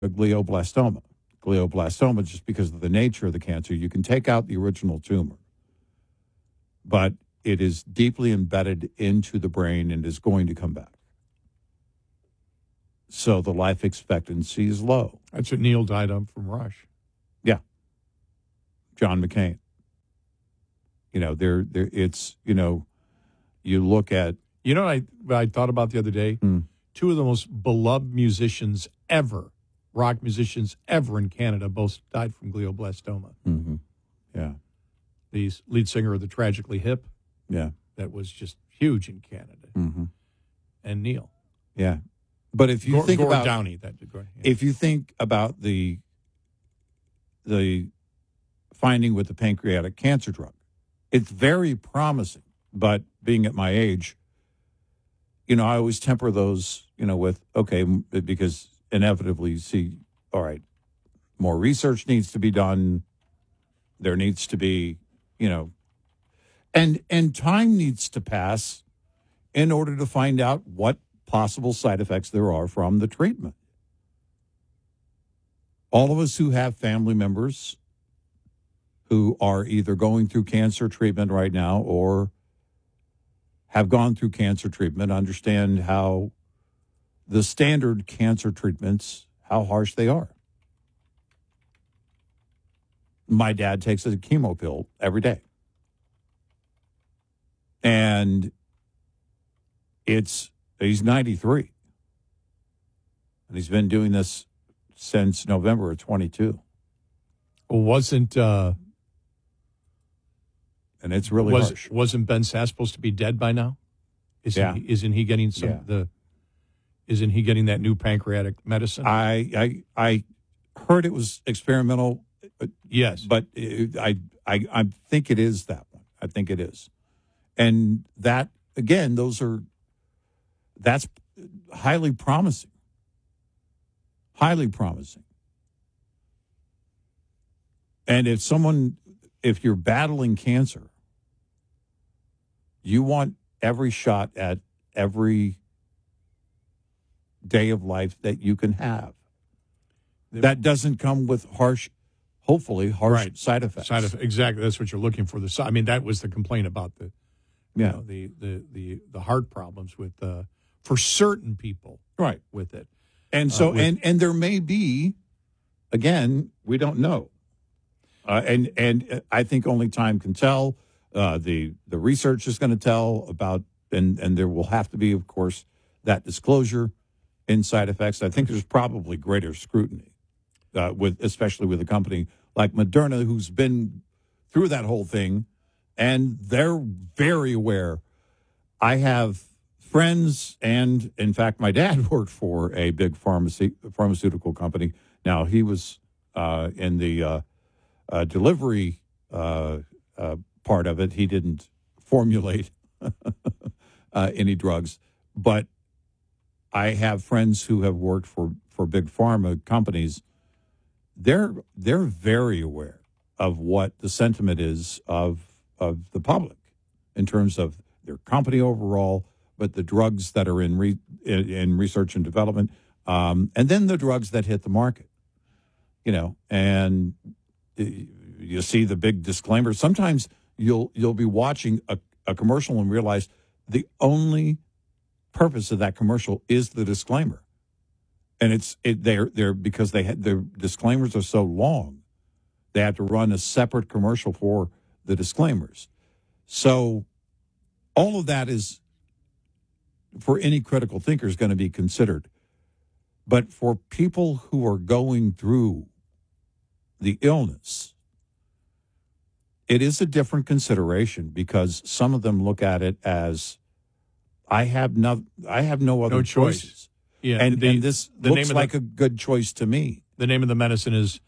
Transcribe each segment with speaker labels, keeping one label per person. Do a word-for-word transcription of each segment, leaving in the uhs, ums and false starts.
Speaker 1: a glioblastoma. Glioblastoma, just because of the nature of the cancer, you can take out the original tumor, but it is deeply embedded into the brain and is going to come back. So the life expectancy is low.
Speaker 2: That's what Neil died of from Rush.
Speaker 1: Yeah. John McCain. You know, there, there. It's, you know, you look at.
Speaker 2: You know what I, I thought about the other day?
Speaker 1: Mm.
Speaker 2: Two of the most beloved musicians ever, rock musicians ever in Canada, both died from glioblastoma.
Speaker 1: Mm-hmm. Yeah.
Speaker 2: The lead singer of the Tragically Hip.
Speaker 1: Yeah.
Speaker 2: That was just huge in Canada.
Speaker 1: Mm-hmm.
Speaker 2: And Neil.
Speaker 1: Yeah. But if you
Speaker 2: Gord,
Speaker 1: think
Speaker 2: Gord
Speaker 1: about
Speaker 2: Downey, that, yeah.
Speaker 1: if you think about the the finding with the pancreatic cancer drug, it's very promising. But being at my age, you know, I always temper those, you know, with okay, because inevitably you see, all right, more research needs to be done. There needs to be, you know, and and time needs to pass in order to find out what possible side effects there are from the treatment. All of us who have family members who are either going through cancer treatment right now or have gone through cancer treatment understand how the standard cancer treatments, how harsh they are. My dad takes a chemo pill every day. And it's he's ninety-three. And he's been doing this since November of twenty-two.
Speaker 2: Well, wasn't uh,
Speaker 1: and it's really
Speaker 2: was,
Speaker 1: harsh.
Speaker 2: Wasn't Ben Sass supposed to be dead by now? Isn't
Speaker 1: yeah.
Speaker 2: he, isn't he getting some
Speaker 1: yeah.
Speaker 2: the isn't he getting that new pancreatic medicine?
Speaker 1: I I I heard it was experimental.
Speaker 2: Yes.
Speaker 1: But it, I I I think it is that one. I think it is. And that again, those are that's highly promising. Highly promising. And if someone, if you're battling cancer, you want every shot at every day of life that you can have. That doesn't come with harsh, hopefully, harsh
Speaker 2: right.
Speaker 1: side effects.
Speaker 2: Side effects. Exactly. That's what you're looking for. The I mean, that was the complaint about the,
Speaker 1: yeah.
Speaker 2: you know, the, the, the, the heart problems with, uh, for certain people.
Speaker 1: Right.
Speaker 2: With it.
Speaker 1: And so,
Speaker 2: uh, with,
Speaker 1: and, and there may be, again, we don't know. Uh, and, and I think only time can tell. Uh, the, the research is going to tell about, and, and there will have to be, of course, that disclosure in side effects. I think there's probably greater scrutiny, uh, with, especially with a company like Moderna, who's been through that whole thing, and they're very aware. I have friends, and in fact, my dad worked for a big pharmacy, pharmaceutical company. Now, he was uh, in the uh, uh, delivery uh, uh, part of it. He didn't formulate uh, any drugs, but I have friends who have worked for, for big pharma companies. They're they're very aware of what the sentiment is of of the public in terms of their company overall, but the drugs that are in re, in, in research and development, um, and then the drugs that hit the market. You know, and you see the big disclaimer. Sometimes you'll you'll be watching a, a commercial and realize the only purpose of that commercial is the disclaimer. And it's it, they're they're because they had their disclaimers are so long, they have to run a separate commercial for the disclaimers. So all of that is, for any critical thinker, is going to be considered. But for people who are going through the illness, it is a different consideration because some of them look at it as I have no I have no other
Speaker 2: no choice.
Speaker 1: choices.
Speaker 2: Yeah,
Speaker 1: and,
Speaker 2: the,
Speaker 1: and this
Speaker 2: the
Speaker 1: looks
Speaker 2: name
Speaker 1: like
Speaker 2: the,
Speaker 1: a good choice to me.
Speaker 2: The name of the medicine is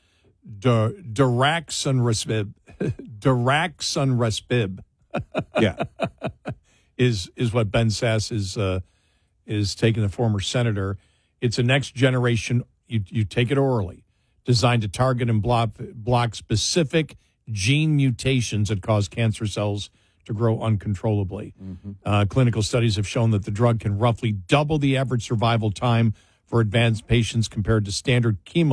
Speaker 2: Daraxonrasib. Daraxonrasib.
Speaker 1: Yeah,
Speaker 2: is is what Ben Sass is uh, is taking, the former senator. It's a next generation. You you take it orally, designed to target and block block specific gene mutations that cause cancer cells to grow uncontrollably. Mm-hmm. Uh, clinical studies have shown that the drug can roughly double the average survival time for advanced patients compared to standard chemo